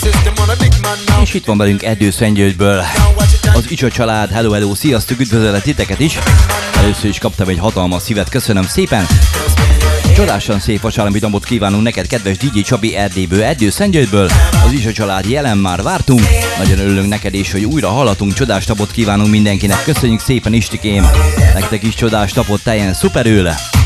És itt van velünk Erdőszentgyörgyből az Icsa család. Hello, hello, sziasztok, üdvözöllek titeket is. Először is kaptam egy hatalmas szívet, köszönöm szépen. Csodásan szép vasárnapi napot kívánunk neked, kedves DJ Csabi Erdélyből, Erdőszentgyörgyből. Az Icsa család jelen, már vártunk. Nagyon örülünk neked is, hogy újra hallatunk. Csodás napot kívánunk mindenkinek. Köszönjük szépen, Istikém. Nektek is csodás napot, teljen szuperül.